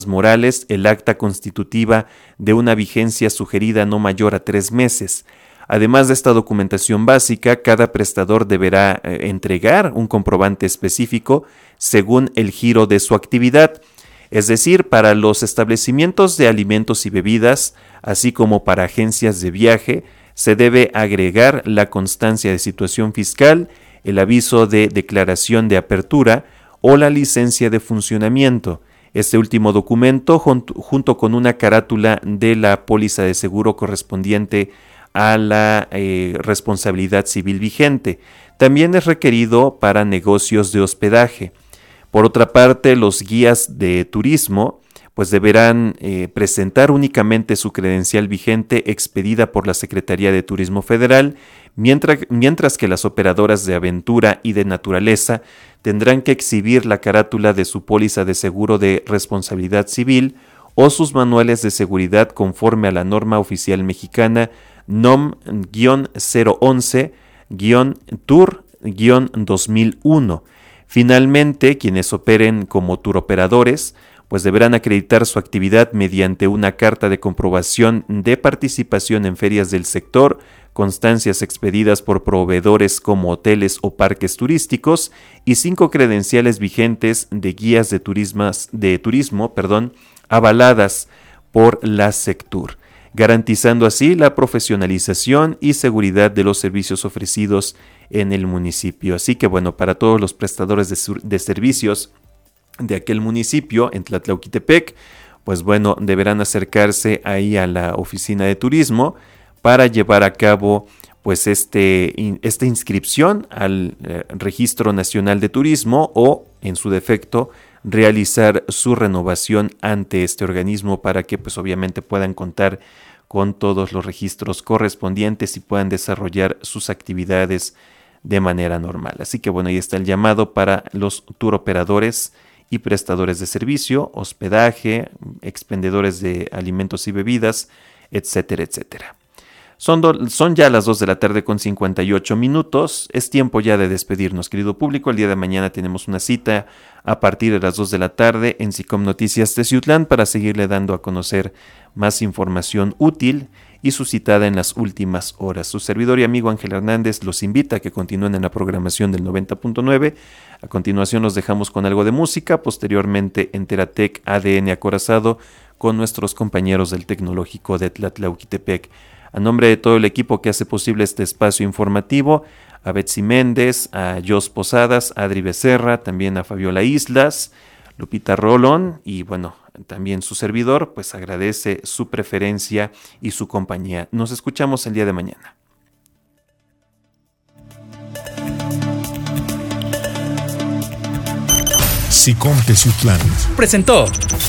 morales el acta constitutiva de una vigencia sugerida no mayor a 3 meses. Además de esta documentación básica, cada prestador deberá entregar un comprobante específico según el giro de su actividad. Es decir, para los establecimientos de alimentos y bebidas, así como para agencias de viaje, se debe agregar la constancia de situación fiscal, el aviso de declaración de apertura o la licencia de funcionamiento. Este último documento, junto con una carátula de la póliza de seguro correspondiente a la responsabilidad civil vigente. También es requerido para negocios de hospedaje. Por otra parte, los guías de turismo pues deberán presentar únicamente su credencial vigente expedida por la Secretaría de Turismo Federal, mientras que las operadoras de aventura y de naturaleza tendrán que exhibir la carátula de su póliza de seguro de responsabilidad civil o sus manuales de seguridad conforme a la norma oficial mexicana NOM-011-TUR-2001. Finalmente, quienes operen como turoperadores pues deberán acreditar su actividad mediante una carta de comprobación de participación en ferias del sector, constancias expedidas por proveedores como hoteles o parques turísticos y 5 credenciales vigentes de guías de turismo, avaladas por la Sectur, garantizando así la profesionalización y seguridad de los servicios ofrecidos en el municipio. Así que bueno, para todos los prestadores de servicios de aquel municipio, en Tlatlauquitepec, pues bueno, deberán acercarse ahí a la oficina de turismo para llevar a cabo pues esta inscripción al Registro Nacional de Turismo o, en su defecto, realizar su renovación ante este organismo para que pues obviamente puedan contar con todos los registros correspondientes y puedan desarrollar sus actividades de manera normal. Así que bueno, ahí está el llamado para los turoperadores y prestadores de servicio, hospedaje, expendedores de alimentos y bebidas, etcétera, etcétera. Son ya las 2 de la tarde con 58 minutos. Es tiempo ya de despedirnos, querido público. El día de mañana tenemos una cita a partir de las 2 de la tarde en SICOM Noticias Teciutlán para seguirle dando a conocer más información útil y suscitada en las últimas horas. Su servidor y amigo Ángel Hernández los invita a que continúen en la programación del 90.9. A continuación los dejamos con algo de música, posteriormente en Teratec ADN Acorazado con nuestros compañeros del Tecnológico de Tlatlauquitepec. A nombre de todo el equipo que hace posible este espacio informativo, a Betsy Méndez, a Jos Posadas, a Adri Becerra, también a Fabiola Islas, Lupita Rolón y bueno, también su servidor, pues agradece su preferencia y su compañía. Nos escuchamos el día de mañana. SICOM Teciutlán presentó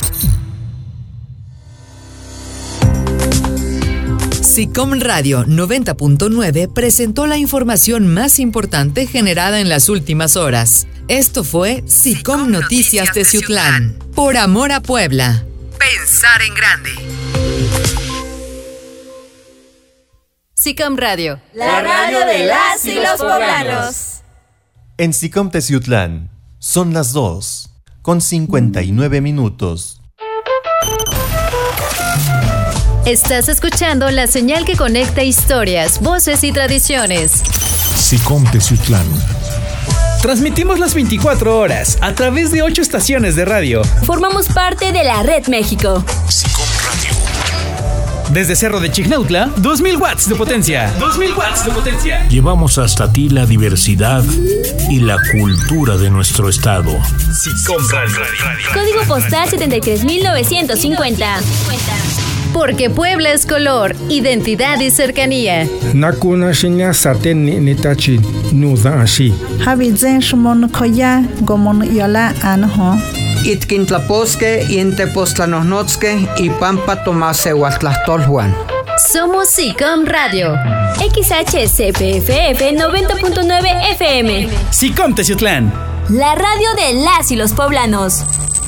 SICOM Radio 90.9 presentó la información más importante generada en las últimas horas. Esto fue SICOM Noticias Teciutlán. Por amor a Puebla. Pensar en grande. SICOM Radio, la radio de las y los poblanos. En SICOM Teciutlán son las 2:59. Estás escuchando la señal que conecta historias, voces y tradiciones. SICOM Teciutlán. Transmitimos las 24 horas a través de 8 estaciones de radio. Formamos parte de la Red México. SICOM Radio. Desde Cerro de Chignautla, 2000 watts de potencia. 2000 watts de potencia. Llevamos hasta ti la diversidad y la cultura de nuestro estado. SICOM Radio. Código postal 73950. Porque Puebla es color, identidad y cercanía. Nakuna shinya saten nitachi nuda ashi. Habizen shumon koya gomon yola anho. Itkintlaposque, Intepostlanosnotzque y Pampa Tomase Huatlastolhuan. Somos SICOM Radio. XHCPFF 90.9 FM. SICOM Teciutlán. La radio de las y los poblanos.